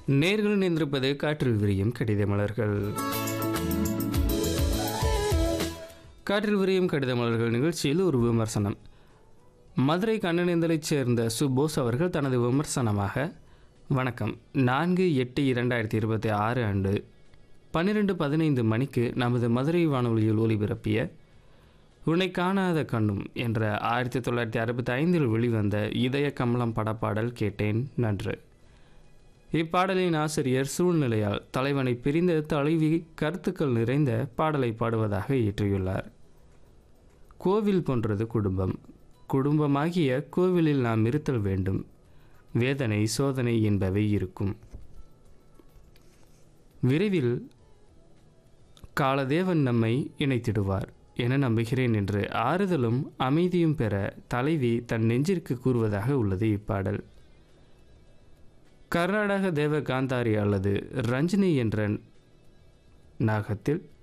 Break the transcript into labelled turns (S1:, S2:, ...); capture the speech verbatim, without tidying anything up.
S1: நேர்கள் இணைந்திருப்பது காற்றில் விரியும் கடித மலர்கள். காற்றில் விரியும் கடித மலர்கள் நிகழ்ச்சியில் ஒரு விமர்சனம். மதுரை கண்ணனேந்தலைச் சேர்ந்த சுபோஸ் அவர்கள் தனது விமர்சனமாக, வணக்கம், நான்கு எட்டு இரண்டாயிரத்தி இருபத்தி ஆறு அன்று பன்னிரெண்டு பதினைந்து மணிக்கு நமது மதுரை வானொலியில் ஒலிபரப்பிய உன்னை காணாத கண்ணும் என்ற ஆயிரத்தி தொள்ளாயிரத்தி அறுபத்தி ஐந்தில் வெளிவந்த இதய கமலம் படப்பாடல் கேட்டேன். நன்று. இப்பாடலின் ஆசிரியர் சூழ்நிலையால் தலைவனை பிரிந்த தலைவி கருத்துக்கள் நிறைந்த பாடலை பாடுவதாக இயற்றியுள்ளார். கோவில் போன்றது குடும்பம். குடும்பமாகிய கோவிலில் நாம் இருத்தல் வேண்டும். வேதனை சோதனை என்பவை இருக்கும். விரைவில் காலதேவன் நம்மை இணைத்திடுவார் என நம்புகிறேன் என்று ஆறுதலும் அமைதியும் பெற தலைவி தன் நெஞ்சிற்கு கூறுவதாக உள்ளது இப்பாடல். கர்நாடக தேவ காந்தாரி அல்லது ரஞ்சினி என்ற நாகத்தில்